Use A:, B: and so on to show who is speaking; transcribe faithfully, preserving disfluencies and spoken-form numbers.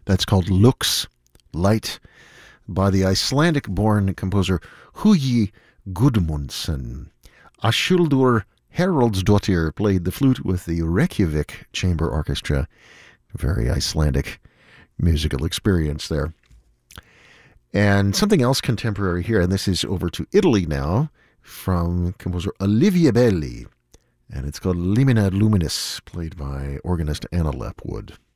A: That's called Lux, Light, by the Icelandic-born composer Hugi Gudmundsson. Ashildur Haraldsdottir played the flute with the Reykjavik Chamber Orchestra. Very Icelandic musical experience there. And something else contemporary here, and this is over to Italy now, from composer Olivia Belli, and it's called Limina Luminis, played by organist Anna Lepwood.